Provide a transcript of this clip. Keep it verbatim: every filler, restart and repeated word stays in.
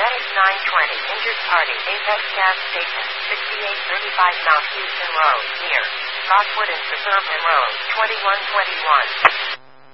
Medic nine twenty. Injured party. Apex Gas Station. sixty-eight thirty-five Mount Houston Road. Near Rockwood and Suburban Road. twenty-one twenty-one.